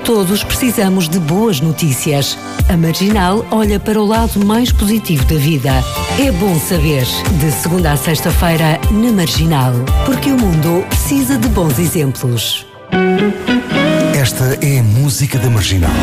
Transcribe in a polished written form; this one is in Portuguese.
Todos precisamos de boas notícias. A Marginal olha para o lado mais positivo da vida. É bom saber. De segunda a sexta-feira, na Marginal. Porque o mundo precisa de bons exemplos. Esta é a música da Marginal.